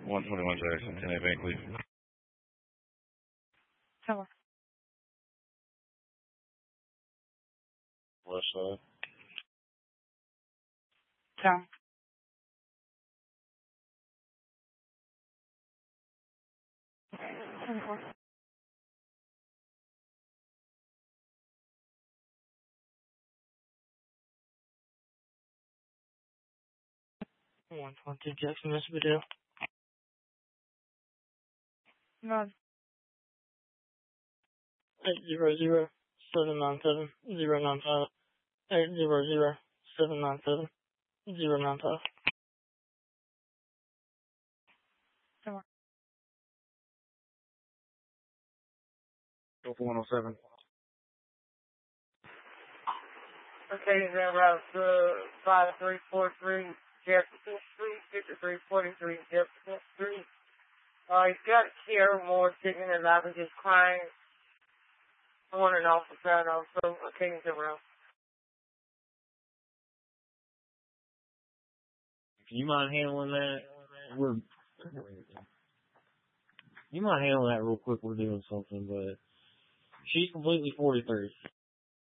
121 Jackson, in a bank, please. Tower. West side. Tower. One 22 Jackson, Mississippi. None. 800-797-095. 800-797-095. Tower. 107. Okay, then route 5343 Jefferson Street, 5343 Jefferson Street. He's got Kiara Moore sitting in the lobby just crying. I want an officer and also a King's around. You mind handling that? You mind handling that real quick? We're doing something, but she's completely 43.